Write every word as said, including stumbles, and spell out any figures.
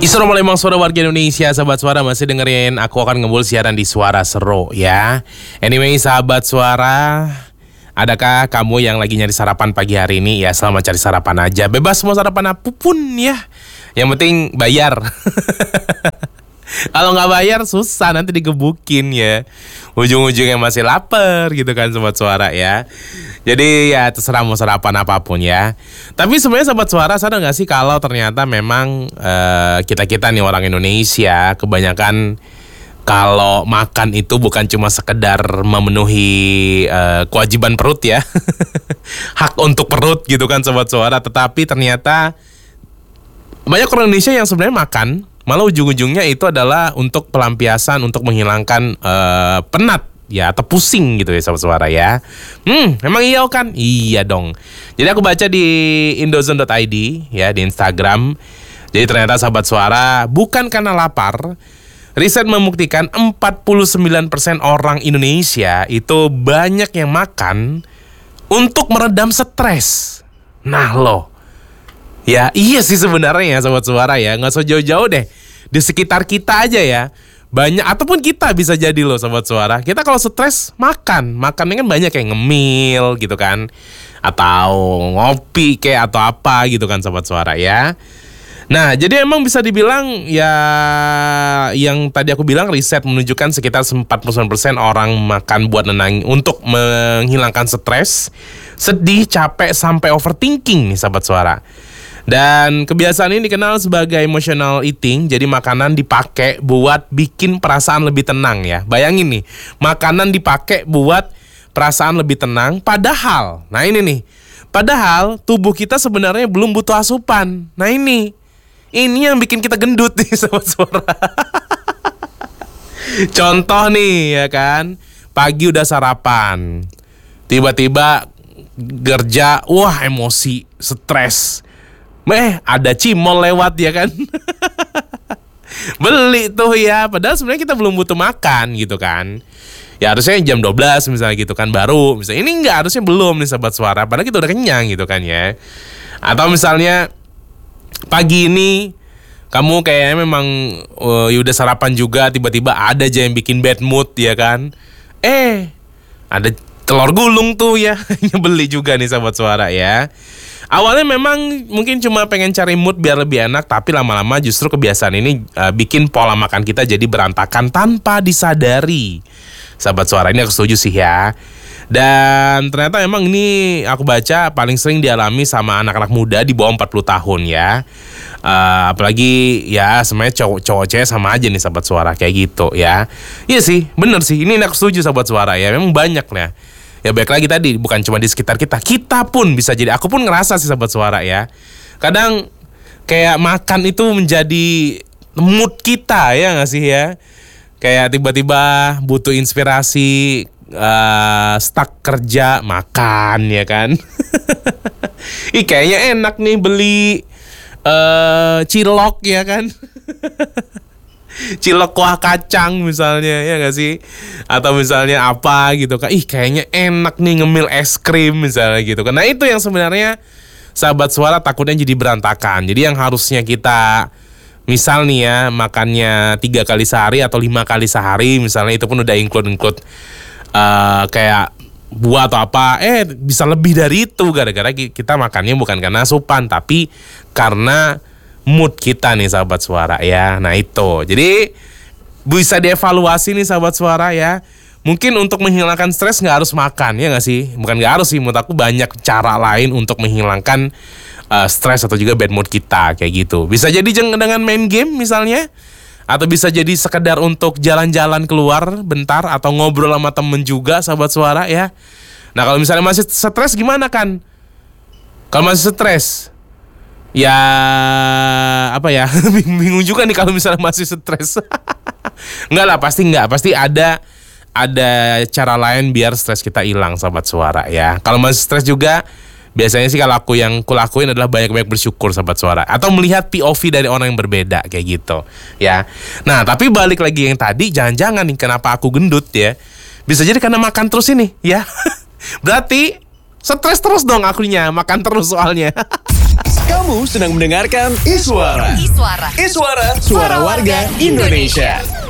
Assalamualaikum suara warga Indonesia, sahabat suara masih dengerin aku akan ngebul siaran di Suara Seru ya. Anyway sahabat suara, adakah kamu yang lagi nyari sarapan pagi hari ini? Ya selamat cari sarapan aja, bebas mau sarapan apapun ya. Yang penting bayar. Kalau nggak bayar susah, nanti digebukin ya. Ujung-ujungnya masih lapar gitu kan sobat suara ya. Jadi ya terserah mau sarapan apapun ya. Tapi sebenarnya sobat suara sadar nggak sih kalau ternyata memang uh, kita-kita nih orang Indonesia kebanyakan kalau makan itu bukan cuma sekedar memenuhi uh, kewajiban perut ya. Hak untuk perut gitu kan sobat suara. Tetapi ternyata banyak orang Indonesia yang sebenarnya makan malah ujung-ujungnya itu adalah untuk pelampiasan, untuk menghilangkan uh, penat ya atau pusing gitu ya sahabat suara ya. Hmm, memang iya kan? Iya dong. Jadi aku baca di indozone dot i d ya di Instagram. Jadi ternyata sahabat suara bukan karena lapar. Riset membuktikan empat puluh sembilan persen orang Indonesia itu banyak yang makan untuk meredam stres. Nah loh. Ya iya sih sebenarnya ya sahabat suara ya. Nggak usah jauh-jauh deh. Di sekitar kita aja ya. Banyak, ataupun kita bisa jadi loh sahabat suara. Kita kalau stres makan. Makannya kan banyak kayak ngemil gitu kan. Atau ngopi kayak atau apa gitu kan sahabat suara ya. Nah jadi emang bisa dibilang ya yang tadi aku bilang riset menunjukkan sekitar empat puluh sembilan persen orang makan buat nenang untuk menghilangkan stres, sedih, capek, sampai overthinking nih sahabat suara. Dan kebiasaan ini dikenal sebagai emotional eating. Jadi makanan dipakai buat bikin perasaan lebih tenang ya. Bayangin nih, makanan dipakai buat perasaan lebih tenang. Padahal, nah ini nih, padahal tubuh kita sebenarnya belum butuh asupan. Nah ini, ini yang bikin kita gendut nih sahabat suara. Contoh nih ya kan, pagi udah sarapan, tiba-tiba kerja, wah emosi, stres. Meh, ada cimol lewat ya kan. Beli tuh ya. Padahal sebenarnya kita belum butuh makan gitu kan. Ya harusnya jam dua belas misalnya gitu kan baru. Misalnya ini enggak, harusnya belum nih sahabat suara. Padahal kita udah kenyang gitu kan ya. Atau misalnya pagi ini kamu kayaknya memang uh, ya udah sarapan juga, tiba-tiba ada aja yang bikin bad mood ya kan. Eh, ada telur gulung tuh ya. Beli juga nih sahabat suara ya. Awalnya memang mungkin cuma pengen cari mood biar lebih enak, tapi lama-lama justru kebiasaan ini uh, bikin pola makan kita jadi berantakan tanpa disadari. Sahabat suara, ini aku setuju sih ya. Dan ternyata memang ini aku baca paling sering dialami sama anak-anak muda di bawah empat puluh tahun ya. Uh, apalagi ya sebenarnya cowok-cowok cewek sama aja nih sahabat suara kayak gitu ya. Iya sih, bener sih. Ini aku setuju sahabat suara ya. Memang banyak ya. Ya baik lagi tadi, bukan cuma di sekitar kita, kita pun bisa jadi, aku pun ngerasa sih sahabat suara ya. Kadang kayak makan itu menjadi mood kita ya gak sih ya. Kayak tiba-tiba butuh inspirasi, uh, stuck kerja, makan ya kan. Ih kayaknya enak nih beli uh, cilok ya kan. Cilok kuah kacang misalnya ya gak sih. Atau misalnya apa gitu kan, ih kayaknya enak nih ngemil es krim misalnya gitu kan. Nah itu yang sebenarnya sahabat suara takutnya jadi berantakan. Jadi yang harusnya kita misal nih ya makannya tiga kali sehari atau lima kali sehari misalnya, itu pun udah include-include uh, kayak buah atau apa, eh bisa lebih dari itu gara-gara kita makannya bukan karena asupan tapi karena mood kita nih sahabat suara ya. Nah itu, jadi bisa dievaluasi nih sahabat suara ya. Mungkin untuk menghilangkan stres nggak harus makan ya nggak sih? Bukan nggak harus sih, menurut aku banyak cara lain untuk menghilangkan uh, stres atau juga bad mood kita kayak gitu. Bisa jadi dengan main game misalnya, atau bisa jadi sekedar untuk jalan-jalan keluar bentar atau ngobrol sama temen juga sahabat suara ya. Nah kalau misalnya masih stres gimana kan? Kalau masih stres ya apa ya, bingung juga nih kalau misalnya masih stres. Enggak lah, pasti enggak, pasti ada ada cara lain biar stres kita hilang sahabat suara ya. Kalau masih stres juga biasanya sih kalau aku yang kulakuin adalah banyak-banyak bersyukur sahabat suara, atau melihat P O V dari orang yang berbeda kayak gitu ya. Nah tapi balik lagi yang tadi, jangan-jangan nih kenapa aku gendut ya, bisa jadi karena makan terus ini ya. Berarti stres terus dong akunya, makan terus soalnya. Kamu sedang mendengarkan Iswara. Iswara. Iswara, suara warga Indonesia.